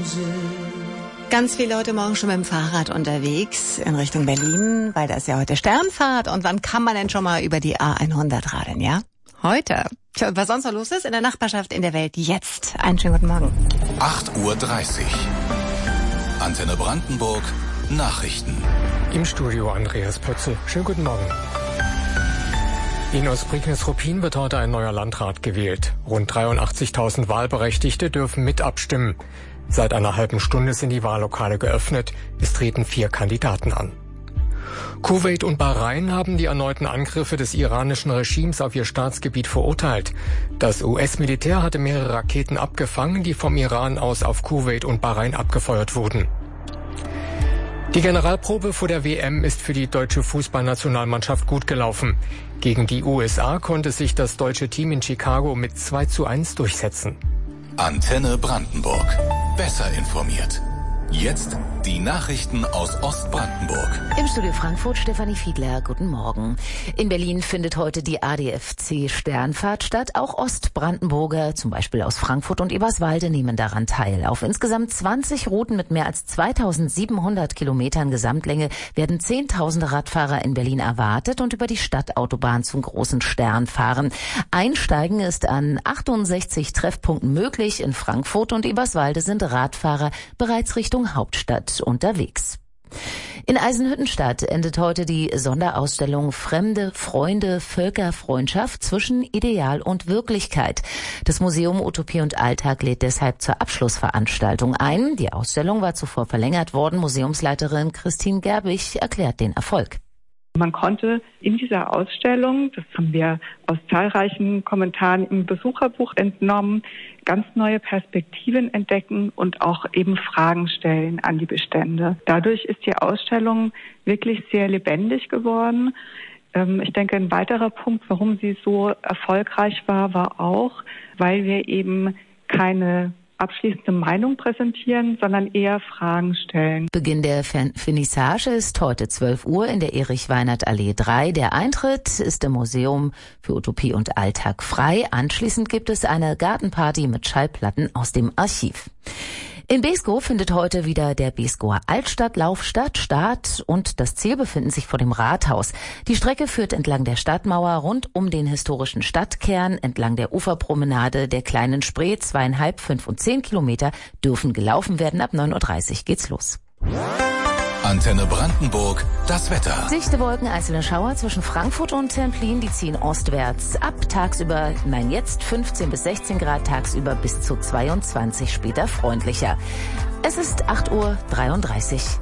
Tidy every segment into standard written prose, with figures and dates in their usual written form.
Ganz viele heute Morgen schon mit dem Fahrrad unterwegs in Richtung Berlin, weil da ist ja heute Sternfahrt. Und wann kann man denn schon mal über die A100 radeln, ja? Heute. Tja, was sonst noch los ist in der Nachbarschaft, in der Welt, jetzt. Einen schönen guten Morgen. 8:30 Uhr. Antenne Brandenburg, Nachrichten. Im Studio Andreas Pötzel. Schönen guten Morgen. In Ostprignitz-Ruppin wird heute ein neuer Landrat gewählt. Rund 83.000 Wahlberechtigte dürfen mit abstimmen. Seit einer halben Stunde sind die Wahllokale geöffnet. Es treten 4 Kandidaten an. Kuwait und Bahrain haben die erneuten Angriffe des iranischen Regimes auf ihr Staatsgebiet verurteilt. Das US-Militär hatte mehrere Raketen abgefangen, die vom Iran aus auf Kuwait und Bahrain abgefeuert wurden. Die Generalprobe vor der WM ist für die deutsche Fußballnationalmannschaft gut gelaufen. Gegen die USA konnte sich das deutsche Team in Chicago mit 2:1 durchsetzen. Antenne Brandenburg. Besser informiert. Jetzt die Nachrichten aus Ostbrandenburg. Im Studio Frankfurt Stefanie Fiedler, guten Morgen. In Berlin findet heute die ADFC Sternfahrt statt. Auch Ostbrandenburger, zum Beispiel aus Frankfurt und Eberswalde, nehmen daran teil. Auf insgesamt 20 Routen mit mehr als 2700 Kilometern Gesamtlänge werden Zehntausende Radfahrer in Berlin erwartet und über die Stadtautobahn zum großen Stern fahren. Einsteigen ist an 68 Treffpunkten möglich. In Frankfurt und Eberswalde sind Radfahrer bereits Richtung Hauptstadt unterwegs. In Eisenhüttenstadt endet heute die Sonderausstellung Fremde, Freunde, Völkerfreundschaft zwischen Ideal und Wirklichkeit. Das Museum Utopie und Alltag lädt deshalb zur Abschlussveranstaltung ein. Die Ausstellung war zuvor verlängert worden. Museumsleiterin Christine Gerbig erklärt den Erfolg. Man konnte in dieser Ausstellung, das haben wir aus zahlreichen Kommentaren im Besucherbuch entnommen, ganz neue Perspektiven entdecken und auch eben Fragen stellen an die Bestände. Dadurch ist die Ausstellung wirklich sehr lebendig geworden. Ich denke, ein weiterer Punkt, warum sie so erfolgreich war auch, weil wir eben keine abschließende Meinung präsentieren, sondern eher Fragen stellen. Beginn der Vernissage ist heute 12 Uhr in der Erich-Weinert-Allee 3. Der Eintritt ist im Museum für Utopie und Alltag frei. Anschließend gibt es eine Gartenparty mit Schallplatten aus dem Archiv. In Beeskow findet heute wieder der Beeskower Altstadtlauf statt. Start und das Ziel befinden sich vor dem Rathaus. Die Strecke führt entlang der Stadtmauer rund um den historischen Stadtkern, entlang der Uferpromenade der kleinen Spree. 2,5, 5 und 10 Kilometer dürfen gelaufen werden. Ab 9:30 Uhr geht's los. Antenne Brandenburg, das Wetter. Dichte Wolken, einzelne Schauer zwischen Frankfurt und Templin, die ziehen ostwärts ab. Tagsüber, jetzt 15 bis 16 Grad, tagsüber bis zu 22, später freundlicher. Es ist 8:33 Uhr.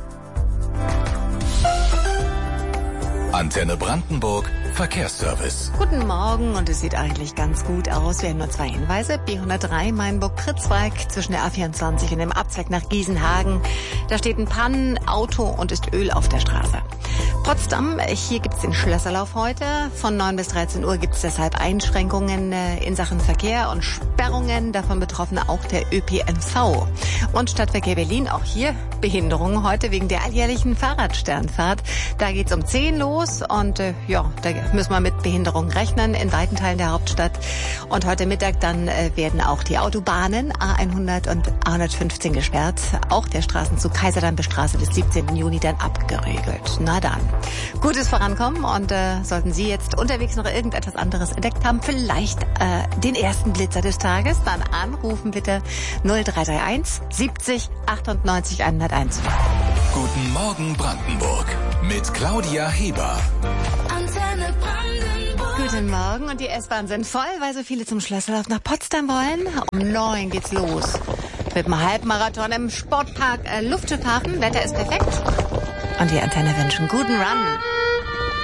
Antenne Brandenburg, Verkehrsservice. Guten Morgen und es sieht eigentlich ganz gut aus. Wir haben nur 2 Hinweise. B103 Mainburg-Pritzwalk zwischen der A24 und dem Abzweig nach Gießenhagen. Da steht ein Pannenauto und ist Öl auf der Straße. Potsdam, hier gibt's den Schlösserlauf heute. Von 9 bis 13 Uhr gibt's deshalb Einschränkungen in Sachen Verkehr und Sperrungen. Davon betroffen auch der ÖPNV. Und Stadtverkehr Berlin, auch hier Behinderungen heute wegen der alljährlichen Fahrradsternfahrt. Da geht's um 10 los und da müssen wir mit Behinderung rechnen in weiten Teilen der Hauptstadt. Und heute Mittag dann werden auch die Autobahnen A100 und A115 gesperrt. Auch der Straßenzug Kaiserdamm-Straße bis 17. Juni dann abgeriegelt. Na dann. Gutes Vorankommen und sollten Sie jetzt unterwegs noch irgendetwas anderes entdeckt haben, vielleicht den ersten Blitzer des Tages, dann anrufen bitte 0331 70 98 101. Guten Morgen Brandenburg mit Claudia Heber. Antenne Brandenburg. Guten Morgen und die S-Bahnen sind voll, weil so viele zum Schlösserlauf nach Potsdam wollen. Um 9 geht's los. Mit dem Halbmarathon im Sportpark Luftschiffhafen. Wetter ist perfekt. Und die Antenne wünschen guten Run.